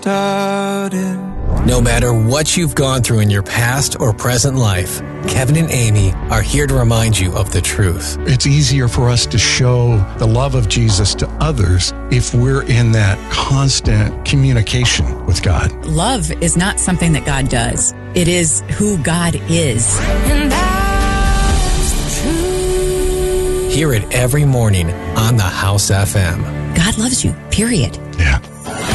started. No matter what you've gone through in your past or present life, Kevin and Amy are here to remind you of the truth. It's easier for us to show the love of Jesus to others if we're in that constant communication with God. Love is not something that God does. It is who God is. And that's the truth. Hear it every morning on the House FM. God loves you, period.